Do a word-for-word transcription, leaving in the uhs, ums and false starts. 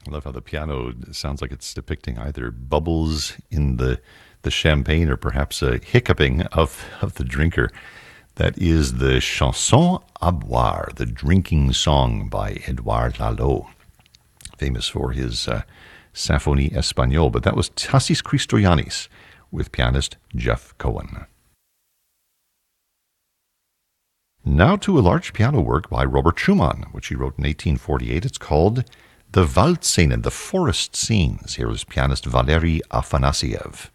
I love how the piano sounds like it's depicting either bubbles in the the champagne or perhaps a hiccuping of, of the drinker. That is the Chanson à boire, the drinking song by Edouard Lalo, famous for his uh, Symphonie Espagnole. But that was Tassis Christoyanis with pianist Jeff Cohen. Now to a large piano work by Robert Schumann, which he wrote in eighteen forty-eight. It's called The Waldszenen, the Forest Scenes. Here is pianist Valery Afanasiev.